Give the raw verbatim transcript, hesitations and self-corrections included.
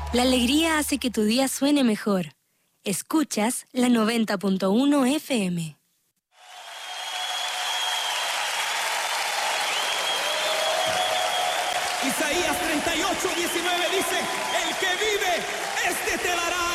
La alegría hace que tu día suene mejor. Escuchas la noventa punto uno F M. Isaías treinta y ocho, diecinueve dice: el que vive, este te dará